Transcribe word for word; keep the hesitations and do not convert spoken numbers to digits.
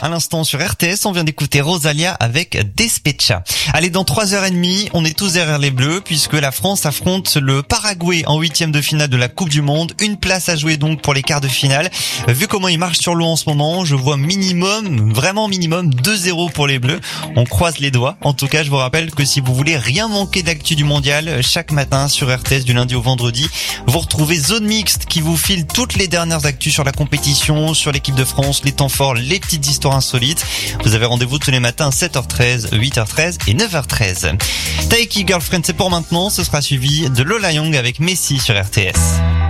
À l'instant sur R T S, on vient d'écouter Rosalia avec Despecha. Allez, dans trois heures trente, on est tous derrière les Bleus puisque la France affronte le Paraguay en huitième de finale de la Coupe du Monde. Une place à jouer donc pour les quarts de finale. Vu comment ils marchent sur l'eau en ce moment, je vois minimum, vraiment minimum deux zéro pour les Bleus. On croise les doigts. En tout cas, je vous rappelle que si vous voulez rien manquer d'actu du mondial, chaque matin sur R T S du lundi au vendredi, vous retrouvez Zone Mixte qui vous file toutes les dernières actus sur la compétition, sur l'équipe de France, les temps forts, les petites histoires insolites. Vous avez rendez-vous tous les matins à sept heures treize, huit heures treize et neuf heures treize. Taiki Girlfriend, c'est pour maintenant. Ce sera suivi de Lola Young avec Messi sur R T S.